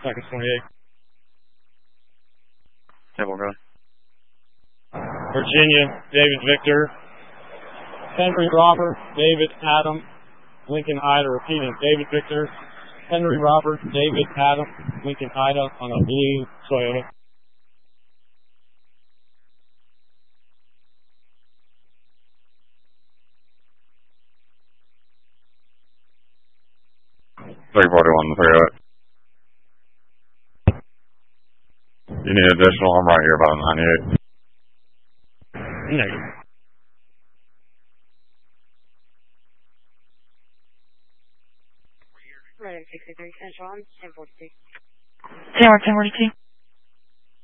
Seconds 28. Table go. Virginia, David Victor. Henry Robert, David Adam, Lincoln Ida. Repeating, David Victor, Henry Robert, David Adam, Lincoln Ida on a blue Toyota. You need additional? I'm right here about 98. Negative. Right, 63 Central on 1042. 1042.